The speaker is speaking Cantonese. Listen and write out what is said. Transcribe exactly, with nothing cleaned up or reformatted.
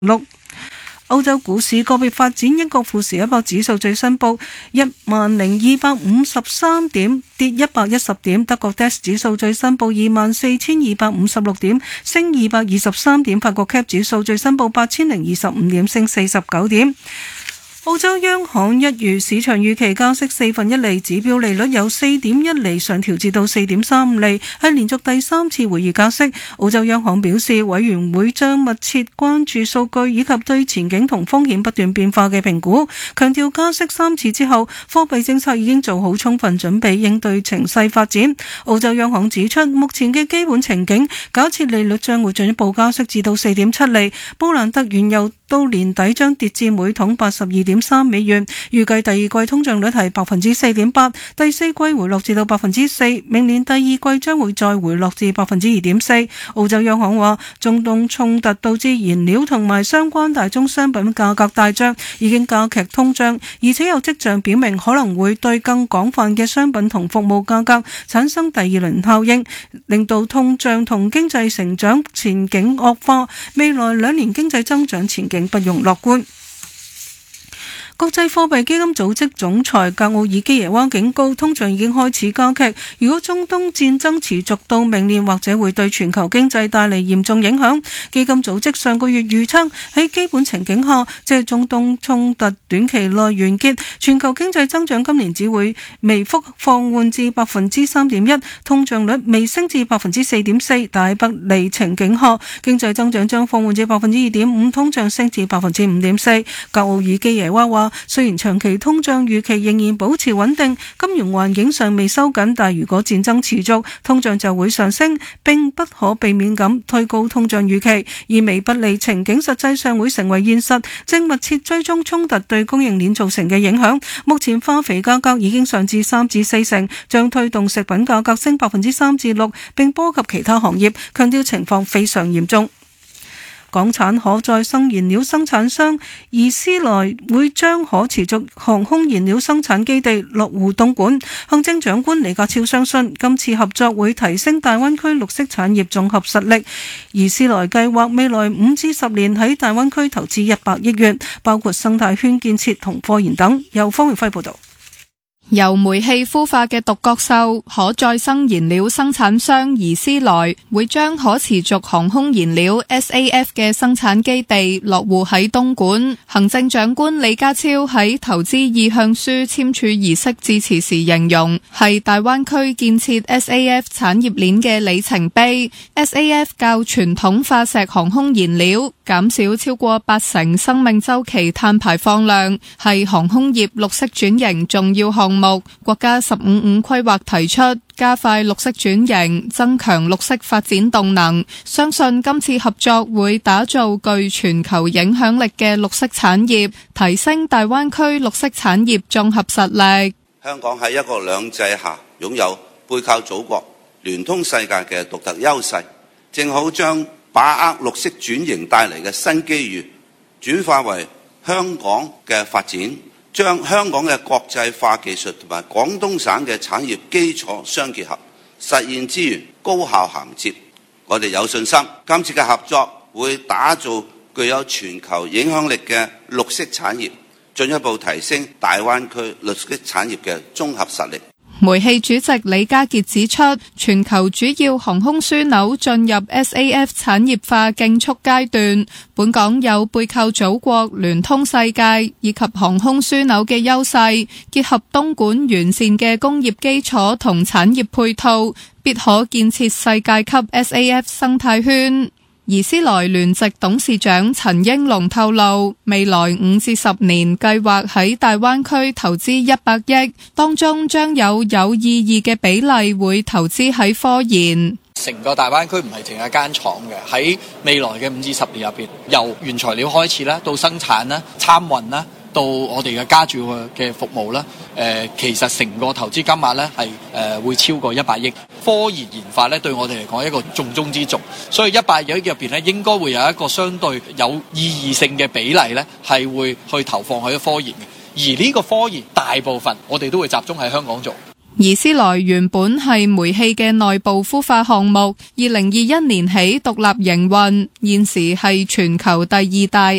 六。歐洲股市個別發展，英國富時一百指數最新報一萬零二百五十三點，跌一百一十點；德國 D A X 指數最新報二萬四千二百五十六點，升二百二十三點；法國 C A C 指數最新報八千零二十五點，升四十九點。澳洲央行一如市場預期加息四分一厘，指標利率由四點一厘上調至到四點三五厘，係連續第三次會議加息。澳洲央行表示，委員會將密切關注數據以及對前景同風險不斷變化嘅評估，強調加息三次之後，貨幣政策已經做好充分準備應對情勢發展。澳洲央行指出，目前嘅基本情景假設利率將會進一步加息至到四點七厘，布蘭特原油到年底將跌至每桶八十二點三美元，預計第二季通脹率係百分之四點八，第四季回落至到百分之四，明年第二季將會再回落至百分之二點四。澳洲央行話，中東衝突導致燃料同埋相關大宗商品價格大漲，已經加劇通脹，而且有跡象表明可能會對更廣泛嘅商品同服務價格產生第二輪效應，令到通脹同經濟成長前景惡化，未來兩年經濟增長前景不容樂觀。國際貨幣基金組織總裁格奧爾基耶娃警告，通脹已經開始加劇，如果中東戰爭持續到明年，或者會對全球經濟帶嚟嚴重影響。基金組織上個月預測，喺基本情景下，即係中東衝突短期內完結，全球經濟增長今年只會微幅放緩至百分之三點一，通脹率微升至百分之四點四。但喺不利情景下，經濟增長將放緩至百分之二點五，通脹升至百分之五點四。格奧爾基耶娃話，雖然長期通脹預期仍然保持穩定，金融環境尚未收緊，但如果戰爭持續，通脹就會上升，並不可避免咁推高通脹預期。意味不利情景實際上會成為現實，正密切追蹤衝突對供應鏈造成嘅影響。目前化肥價格已經上至三至四成，將推動食品價格升百分之三至六，並波及其他行業，強調情況非常嚴重。港產可再生燃料生產商怡斯萊會將可持續航空燃料生產基地落戶東莞。行政長官李家超相信今次合作會提升大灣區綠色產業綜合實力。怡斯萊計劃未來五至十年喺大灣區投資一百億元，包括生態圈建設同科研等。由方永輝報導。 由煤氣孵化嘅獨角獸可再生燃料生產商怡斯萊會將可持續航空燃料 S A F 嘅生產基地落戶喺東莞。行政長官李家超喺投資意向書簽署儀式致辭時形容，係大灣區建設 S A F 產業鏈嘅里程碑。S A F 較傳統化石航空燃料減少超過八成生命週期碳排放量，係航空業綠色轉型重要項目。國家十五五規劃提出加快綠色轉型，增強綠色發展動能，相信今次合作會打造具全球影響力嘅綠色產業，提升大灣區綠色產業綜合實力。 香港喺一國兩制下擁有背靠祖國、聯通世界嘅獨特優勢，正好將把握綠色轉型帶嚟嘅新機遇轉化為香港嘅發展，將香港嘅國際化技術同埋廣東省嘅產業基礎相結合，實現資源高效銜接。我哋有信心，今次嘅合作會打造具有全球影響力嘅綠色產業，進一步提升大灣區綠色產業嘅綜合實力。 煤氣主席李家傑指出，全球主要航空樞紐進入 S A F 產業化競速階段，本港有背靠祖國、聯通世界以及航空樞紐嘅優勢，結合東莞完善嘅工業基礎同產業配套，必可建設世界級 S A F 生態圈。怡斯萊聯席董事長陳英龍透露，未來五至十年計劃喺大灣區投資一百億，當中將有有意義嘅比例會投資喺科研。 成個大灣區唔係淨係間廠嘅，喺未來嘅五至十年入邊，由原材料開始啦，到生產啦、參運啦，到我哋嘅加注嘅服務啦，誒、呃，其實成個投資金額咧係誒會超過一百億。科研研發咧對我哋嚟講係一個重中之重，所以一百億入邊咧應該會有一個相對有意義性嘅比例咧係會去投放喺科研嘅，而呢個科研大部分我哋都會集中喺香港做。 怡斯萊原本係煤氣嘅內部孵化項目，二零二一年起獨立營運，現時係全球第二大